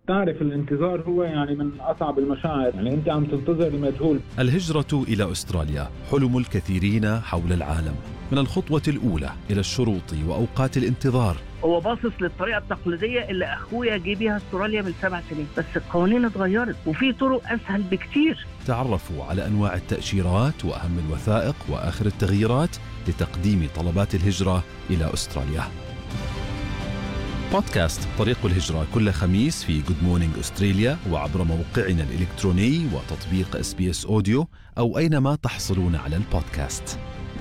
تعرف الانتظار هو يعني من أصعب المشاعر، يعني أنت عم تنتظر المجهول. الهجرة إلى أستراليا حلم الكثيرين حول العالم، من الخطوة الأولى إلى الشروط وأوقات الانتظار. هو باصص للطريقة التقليدية اللي أخويا جه بيها استراليا من 7 سنين، بس القوانين اتغيرت وفي طرق أسهل بكتير. تعرفوا على أنواع التأشيرات وأهم الوثائق وآخر التغييرات لتقديم طلبات الهجرة إلى أستراليا. بودكاست طريق الهجرة كل خميس في Good Morning أستراليا، وعبر موقعنا الإلكتروني وتطبيق SBS أوديو، أو أينما تحصلون على البودكاست.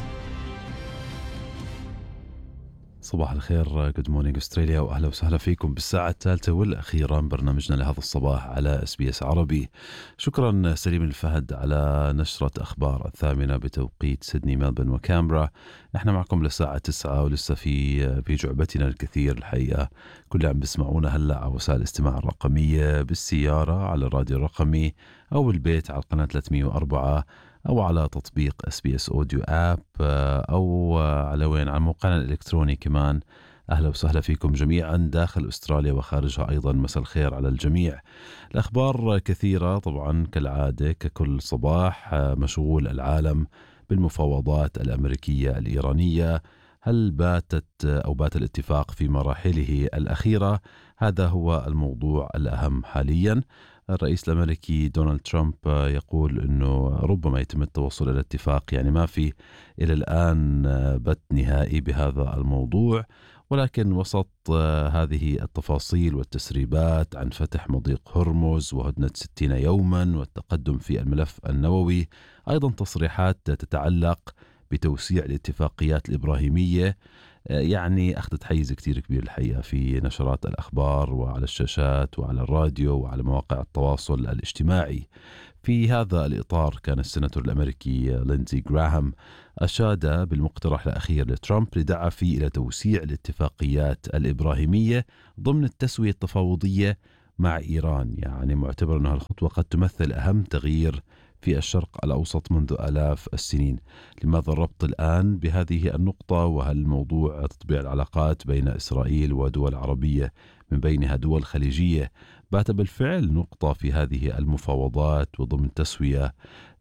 صباح الخير، Good Morning أستراليا، وأهلا وسهلا فيكم بالساعة الثالثة والأخيرة من برنامجنا لهذا الصباح على SBS عربي. شكرا سليم الفهد على نشرة أخبار 8 بتوقيت سيدني، ملبورن وكامبرا. نحن معكم لساعة 9 ولسه في جعبتنا الكثير الحقيقة. كل عم بسمعونا هلأ على وسائل الاستماع الرقمية، بالسيارة على الراديو الرقمي، أو بالبيت على القناة 304، أو على تطبيق SBS أوديو آب، أو على موقعنا الإلكتروني كمان. أهلا وسهلا فيكم جميعا داخل أستراليا وخارجها أيضا. مساء الخير على الجميع. الأخبار كثيرة طبعا كالعادة، ككل صباح مشغول العالم بالمفاوضات الأمريكية الإيرانية. هل بات الاتفاق في مراحله الأخيرة؟ هذا هو الموضوع الأهم حاليا. الرئيس الأمريكي دونالد ترامب يقول أنه ربما يتم التوصل إلى اتفاق، يعني ما في إلى الآن بت نهائي بهذا الموضوع، ولكن وسط هذه التفاصيل والتسريبات عن فتح مضيق هرمز وهدنة 60 يوما والتقدم في الملف النووي، أيضا تصريحات تتعلق بتوسيع الاتفاقيات الإبراهيمية، يعني أخذت حيز كتير كبير الحقيقة في نشرات الأخبار وعلى الشاشات وعلى الراديو وعلى مواقع التواصل الاجتماعي. في هذا الإطار كان السيناتور الأمريكي ليندزي غراهام أشاد بالمقترح الأخير لترامب لدعا فيه إلى توسيع الاتفاقيات الإبراهيمية ضمن التسوية التفاوضية مع إيران، يعني معتبر أنها الخطوة قد تمثل أهم تغيير في الشرق الأوسط منذ آلاف السنين. لماذا الربط الآن بهذه النقطة؟ وهل موضوع تطبيع العلاقات بين إسرائيل ودول عربية من بينها دول خليجية بات بالفعل نقطة في هذه المفاوضات وضمن تسوية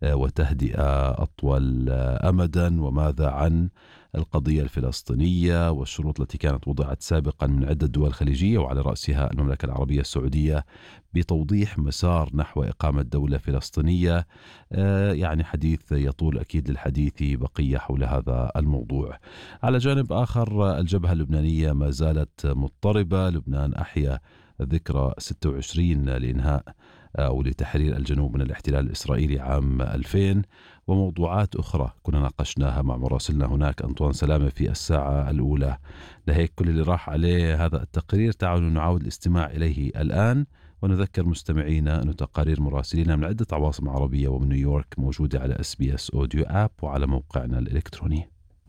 وتهدئة أطول أمدا؟ وماذا عن القضية الفلسطينية والشروط التي كانت وضعت سابقا من عدة دول خليجية وعلى رأسها المملكة العربية السعودية بتوضيح مسار نحو إقامة دولة فلسطينية؟ يعني حديث يطول أكيد للحديث بقية حول هذا الموضوع. على جانب آخر، الجبهة اللبنانية ما زالت مضطربة. لبنان أحيا ذكرى 26 لإنهاء أو لتحرير الجنوب من الاحتلال الإسرائيلي عام 2000، وموضوعات أخرى كنا ناقشناها مع مراسلنا هناك أنطوان سلامة في الساعة الأولى. لهيك كل اللي راح عليه هذا التقرير تعالوا نعاود الاستماع إليه الآن، ونذكر مستمعينا أن تقارير مراسلين من عدة عواصم عربية ومن نيويورك موجودة على SBS أوديو آب وعلى موقعنا الإلكتروني.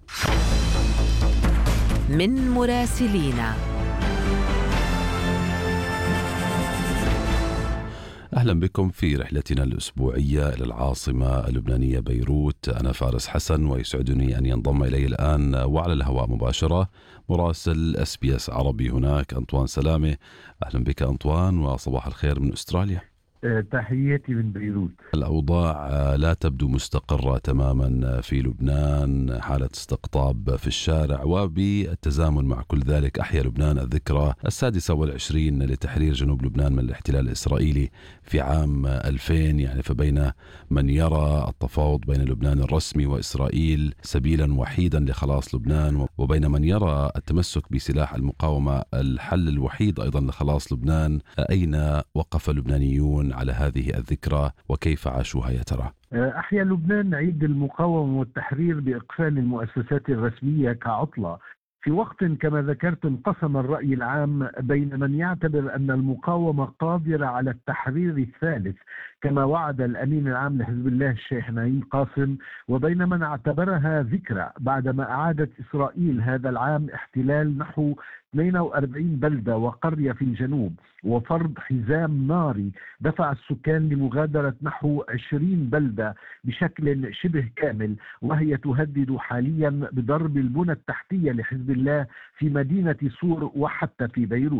من مراسلينا. أهلا بكم في رحلتنا الأسبوعية إلى العاصمة اللبنانية بيروت. أنا فارس حسن، ويسعدني أن ينضم إلي الآن وعلى الهواء مباشرة مراسل SBS عربي هناك أنطوان سلامة. أهلا بك أنطوان، وصباح الخير من أستراليا. تحياتي من بيروت. الأوضاع لا تبدو مستقرة تماما في لبنان، حالة استقطاب في الشارع، وبالتزامن مع كل ذلك أحيا لبنان الذكرى 26 لتحرير جنوب لبنان من الاحتلال الإسرائيلي في عام 2000. يعني فبين من يرى التفاوض بين لبنان الرسمي وإسرائيل سبيلا وحيدا لخلاص لبنان، وبين من يرى التمسك بسلاح المقاومة الحل الوحيد أيضا لخلاص لبنان، أين وقف اللبنانيون على هذه الذكرى وكيف عاشوها يا ترى؟ أحيا لبنان عيد المقاومة والتحرير بإقفال المؤسسات الرسمية كعطلة، في وقت كما ذكرت انقسم الرأي العام بين من يعتبر أن المقاومة قادرة على التحرير الثالث كما وعد الأمين العام لحزب الله الشيخ نعيم قاسم، وبين من اعتبرها ذكرى بعدما أعادت إسرائيل هذا العام احتلال نحو 42 بلدة وقرية في الجنوب، وفرض حزام ناري دفع السكان لمغادرة نحو 20 بلدة بشكل شبه كامل، وهي تهدد حاليا بضرب البنى التحتية لحزب الله في مدينة صور وحتى في بيروت.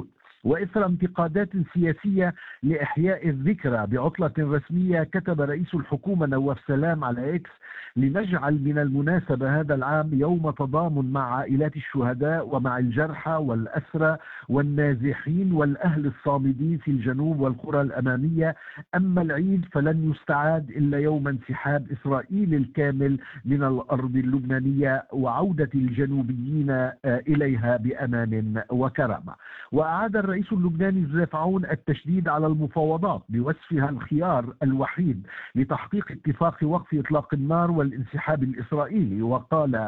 وإثر انتقادات سياسية لإحياء الذكرى بعطلة رسمية، كتب رئيس الحكومة نواف سلام على إكس: لنجعل من المناسبة هذا العام يوم تضامن مع عائلات الشهداء ومع الجرحى والأسرى والنازحين والأهل الصامدين في الجنوب والقرى الأمامية. أما العيد فلن يستعاد إلا يوم انسحاب إسرائيل الكامل من الأرض اللبنانية وعودة الجنوبيين إليها بأمان وكرامة. وأعاد الرئيس اللبناني جوزيف عون التشديد على المفاوضات بوصفها الخيار الوحيد لتحقيق اتفاق وقف إطلاق النار والانسحاب الإسرائيلي، وقال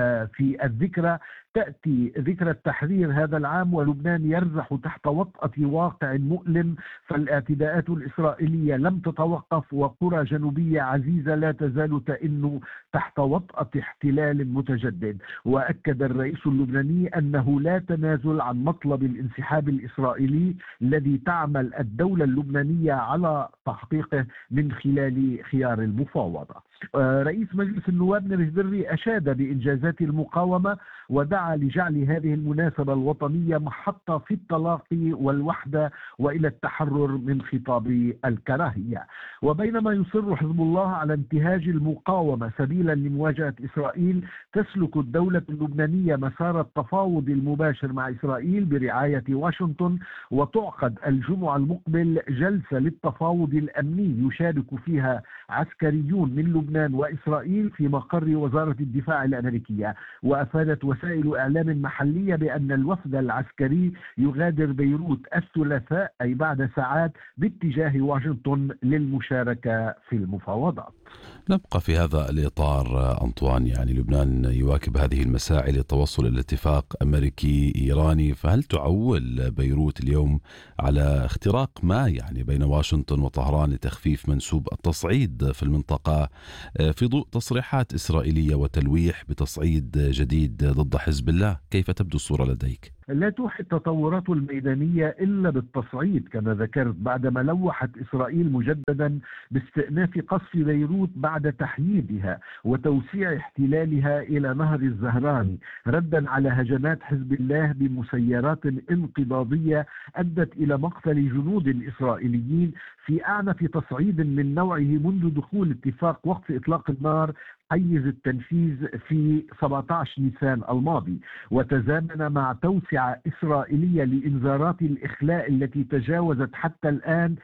في الذكرى: تأتي ذكرى التحرير هذا العام ولبنان يرزح تحت وطأة واقع مؤلم، فالاعتداءات الإسرائيلية لم تتوقف وقرى جنوبية عزيزة لا تزال تئن تحت وطأة احتلال متجدد. وأكد الرئيس اللبناني أنه لا تنازل عن مطلب الانسحاب الإسرائيلي الذي تعمل الدولة اللبنانية على تحقيقه من خلال خيار المفاوضة. رئيس مجلس النواب نبيه بري أشاد بإنجازات المقاومة ودعا لجعل هذه المناسبة الوطنية محطة في التلاقي والوحدة وإلى التحرر من خطاب الكراهية. وبينما يصر حزب الله على انتهاج المقاومة سبيلا لمواجهة إسرائيل، تسلك الدولة اللبنانية مسار التفاوض المباشر مع إسرائيل برعاية واشنطن، وتعقد الجمعة المقبل جلسة للتفاوض الأمني يشارك فيها عسكريون من لبنان وإسرائيل في مقر وزارة الدفاع الأمريكية. وأفادت وسائل إعلام محلية بأن الوفد العسكري يغادر بيروت الثلاثاء أي بعد ساعات باتجاه واشنطن للمشاركة في المفاوضات. نبقى في هذا الإطار أنطوان، يعني لبنان يواكب هذه المساعي للتوصل إلى اتفاق أمريكي إيراني، فهل تعول بيروت اليوم على اختراق ما يعني بين واشنطن وطهران لتخفيف منسوب التصعيد في المنطقة في ضوء تصريحات إسرائيلية وتلويح بتصعيد جديد ضد حزب الله؟ كيف تبدو الصورة لديك؟ لا توحي التطورات الميدانية إلا بالتصعيد كما ذكرت، بعدما لوحت إسرائيل مجددا باستئناف قصف بيروت بعد تحييدها وتوسيع احتلالها إلى نهر الزهراني، ردا على هجمات حزب الله بمسيرات انقضاضية أدت إلى مقتل جنود إسرائيليين في أعنف تصعيد من نوعه منذ دخول اتفاق وقف إطلاق النار حيز التنفيذ في 17 نيسان الماضي، وتزامن مع توسعة إسرائيلية لإنذارات الإخلاء التي تجاوزت حتى الآن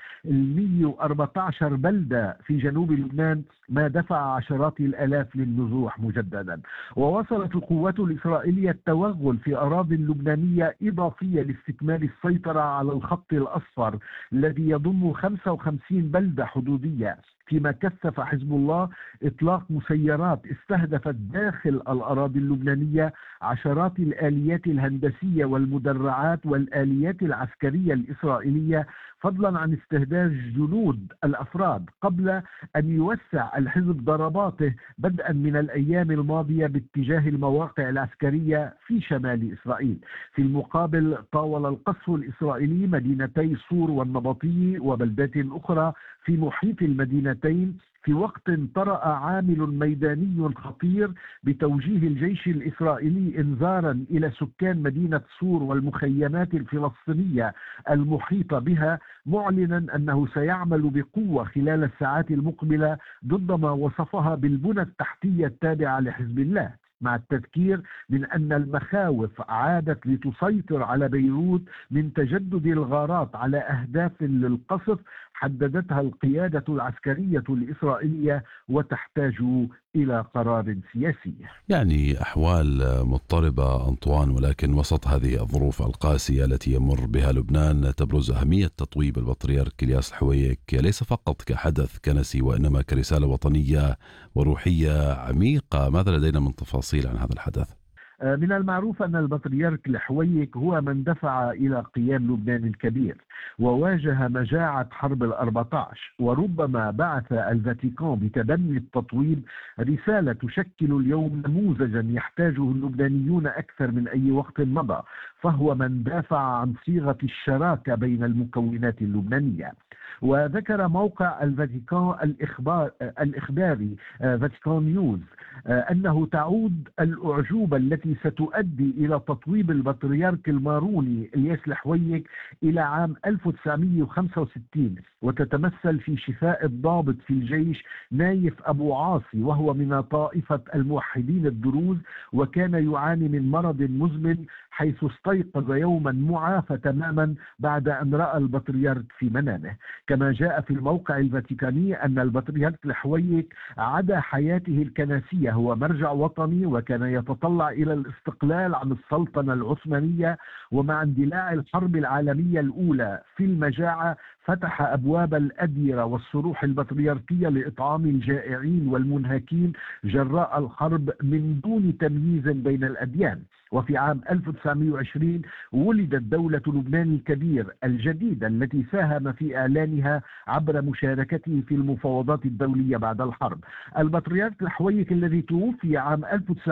114 بلدة في جنوب لبنان، ما دفع عشرات الآلاف للنزوح مجددا. ووصلت القوات الإسرائيلية التوغل في أراضي لبنانية إضافية لاستكمال السيطرة على الخط الأصفر الذي يضم 55 بلدة حدودية، فيما كثف حزب الله إطلاق مسيرات استهدفت داخل الأراضي اللبنانية عشرات الآليات الهندسية والمدرعات والآليات العسكرية الإسرائيلية، فضلا عن استهداف جنود الأفراد، قبل أن يوسع الحزب ضرباته بدءا من الأيام الماضية باتجاه المواقع العسكرية في شمال إسرائيل. في المقابل طاول القصف الإسرائيلي مدينتي صور والنبطي وبلدات أخرى في محيط المدينتين، في وقت طرأ عامل ميداني خطير بتوجيه الجيش الإسرائيلي إنذارا إلى سكان مدينة صور والمخيمات الفلسطينية المحيطة بها، معلنا أنه سيعمل بقوة خلال الساعات المقبلة ضد ما وصفها بالبنى التحتية التابعة لحزب الله، مع التذكير من أن المخاوف عادت لتسيطر على بيروت من تجدد الغارات على أهداف للقصف حددتها القيادة العسكرية الإسرائيلية وتحتاج إلى قرار سياسي. يعني أحوال مضطربة أنطوان، ولكن وسط هذه الظروف القاسية التي يمر بها لبنان تبرز أهمية تطويب البطريرك إلياس الحويك ليس فقط كحدث كنسي وإنما كرسالة وطنية وروحية عميقة. ماذا لدينا من تفاصيل عن هذا الحدث؟ من المعروف أن البطريرك الحويك هو من دفع إلى قيام لبنان الكبير وواجه مجاعة حرب 14، وربما بعث الفاتيكان بتبني التطويب رسالة تشكل اليوم نموذجا يحتاجه اللبنانيون أكثر من أي وقت مضى، فهو من دافع عن صيغة الشراكة بين المكونات اللبنانية. وذكر موقع الفاتيكان الإخباري فاتيكان نيوز أنه تعود الأعجوبة التي ستؤدي إلى تطويب البطريرك الماروني إلياس الحويك إلى عام 1965، وتتمثل في شفاء الضابط في الجيش نايف أبو عاصي، وهو من طائفة الموحدين الدروز، وكان يعاني من مرض مزمن، حيث استيقظ يوما معافى تماما بعد أن رأى البطريرك في منامه. كما جاء في الموقع الفاتيكاني أن البطريرك الحويك عدا حياته الكنسية هو مرجع وطني، وكان يتطلع إلى الاستقلال عن السلطنة العثمانية. ومع اندلاع الحرب العالمية الأولى في المجاعة فتح أبواب الأديرة والصروح البطريركية لإطعام الجائعين والمنهكين جراء الحرب من دون تمييز بين الأديان. وفي عام 1920 ولدت دولة لبنان الكبير الجديدة التي ساهم في إعلانها عبر مشاركته في المفاوضات الدولية بعد الحرب. البطريرك الحويك الذي توفي عام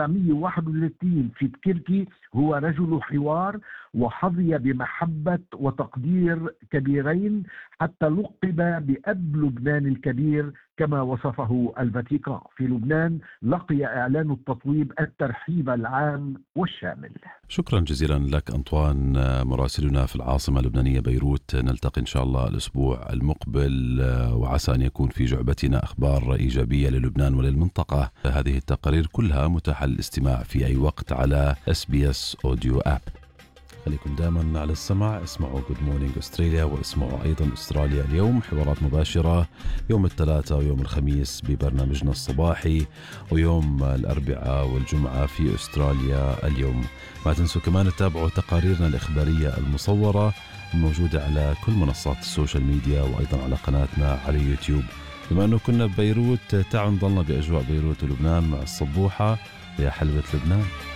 1931 في بكركي هو رجل حوار، وحظي بمحبة وتقدير كبيرين، حتى لقب بأب لبنان الكبير كما وصفه الفاتيكان. في لبنان لقي إعلان التطويب الترحيب العام والشامل. شكرا جزيلا لك أنطوان، مراسلنا في العاصمة اللبنانية بيروت. نلتقي إن شاء الله الأسبوع المقبل، وعسى أن يكون في جعبتنا أخبار إيجابية للبنان وللمنطقة. هذه التقارير كلها متاحة للاستماع في أي وقت على SBS Audio App. خليكم دائما على السمع، اسمعوا Good Morning Australia، واسمعوا أيضا أستراليا اليوم، حوارات مباشرة يوم الثلاثاء ويوم الخميس ببرنامجنا الصباحي، ويوم الأربعاء والجمعة في أستراليا اليوم. ما تنسوا كمان تتابعوا تقاريرنا الإخبارية المصورة الموجودة على كل منصات السوشيال ميديا، وأيضا على قناتنا على يوتيوب. بما أنه كنا ببيروت، تعالوا نضلنا بأجواء بيروت ولبنان مع الصبوحة يا حلوة لبنان.